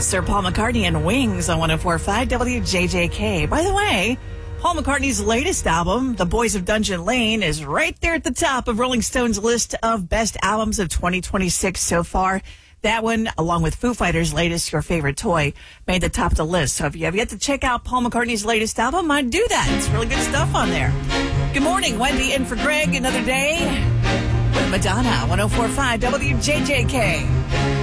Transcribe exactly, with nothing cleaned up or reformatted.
Sir Paul McCartney and Wings on one oh four point five W J J K. By the way, Paul McCartney's latest album, The Boys of Dungeon Lane, is right there at the top of Rolling Stone's list of best albums of twenty twenty-six so far. That one, along with Foo Fighters' latest, Your Favorite Toy, made the top of the list. So if you have yet to check out Paul McCartney's latest album, I'd do that. It's really good stuff on there. Good morning, Wendy in for Greg. Another day with Madonna, one oh four point five W J J K.